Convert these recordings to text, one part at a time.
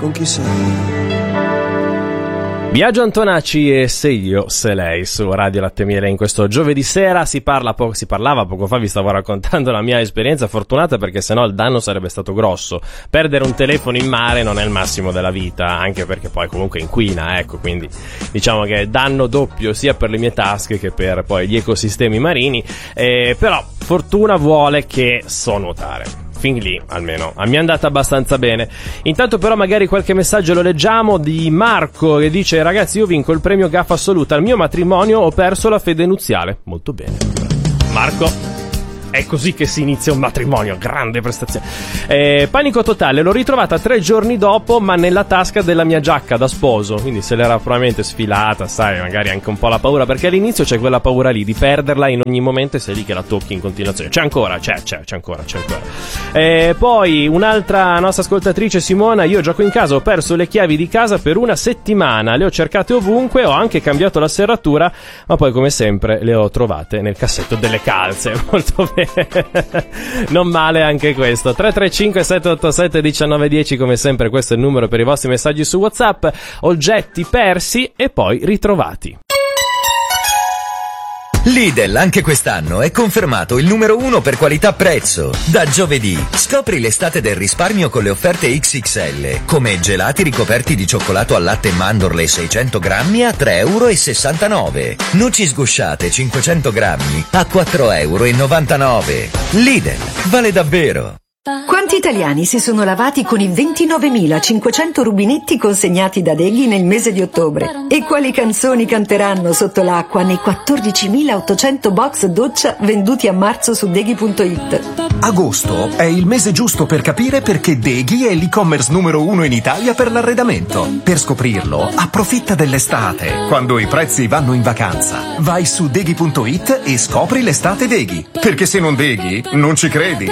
con chi sei. Biagio Antonacci e Se io, se lei su Radio Latte Miele in questo giovedì sera. Si parlava poco fa, vi stavo raccontando la mia esperienza fortunata, perché sennò il danno sarebbe stato grosso. Perdere un telefono in mare non è il massimo della vita, anche perché poi comunque inquina, ecco, quindi diciamo che è danno doppio sia per le mie tasche che per poi gli ecosistemi marini, però fortuna vuole che so nuotare. Fin lì almeno mi è andata abbastanza bene. Intanto però magari qualche messaggio lo leggiamo, di Marco che dice: ragazzi, io vinco il premio gaffa assoluta, al mio matrimonio ho perso la fede nuziale. Molto bene Marco, è così che si inizia un matrimonio, grande prestazione. Panico totale, l'ho ritrovata 3 giorni dopo, ma nella tasca della mia giacca da sposo, quindi se l'era probabilmente sfilata, sai, magari anche un po' la paura, perché all'inizio c'è quella paura lì di perderla in ogni momento e sei lì che la tocchi in continuazione. C'è ancora. Poi un'altra nostra ascoltatrice, Simona: io gioco in casa, ho perso le chiavi di casa per 1 settimana, le ho cercate ovunque, ho anche cambiato la serratura, ma poi come sempre le ho trovate nel cassetto delle calze. Molto bene. Non male anche questo. 335 787 1910, come sempre questo è il numero per i vostri messaggi su WhatsApp. Oggetti persi e poi ritrovati. Lidl anche quest'anno è confermato il numero 1 per qualità-prezzo. Da giovedì scopri l'estate del risparmio con le offerte XXL, come gelati ricoperti di cioccolato al latte e mandorle 600 grammi a 3,69 €. Noci sgusciate 500 grammi a 4,99 €. Lidl, vale davvero! Quanti italiani si sono lavati con i 29.500 rubinetti consegnati da Deghi nel mese di ottobre? E quali canzoni canteranno sotto l'acqua nei 14.800 box doccia venduti a marzo su Deghi.it? Agosto è il mese giusto per capire perché Deghi è l'e-commerce numero 1 in Italia per l'arredamento. Per scoprirlo, approfitta dell'estate, quando i prezzi vanno in vacanza. Vai su Deghi.it e scopri l'estate Deghi. Perché se non Deghi, non ci credi.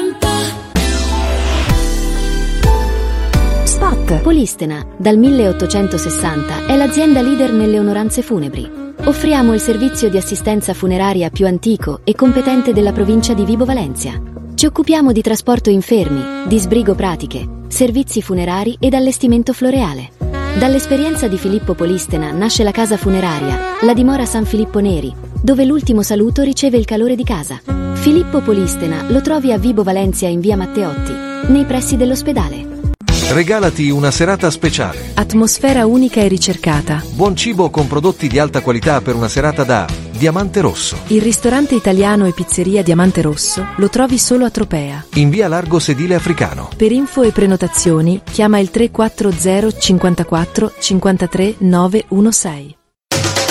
Polistena, dal 1860, è l'azienda leader nelle onoranze funebri. Offriamo il servizio di assistenza funeraria più antico e competente della provincia di Vibo Valentia. Ci occupiamo di trasporto infermi, di sbrigo pratiche, servizi funerari ed allestimento floreale. Dall'esperienza di Filippo Polistena nasce la casa funeraria, la dimora San Filippo Neri, dove l'ultimo saluto riceve il calore di casa. Filippo Polistena lo trovi a Vibo Valentia in via Matteotti, nei pressi dell'ospedale. Regalati una serata speciale. Atmosfera unica e ricercata. Buon cibo con prodotti di alta qualità per una serata da Diamante Rosso. Il ristorante italiano e pizzeria Diamante Rosso lo trovi solo a Tropea, in via Largo Sedile Africano. Per info e prenotazioni chiama il 340 54 53 916.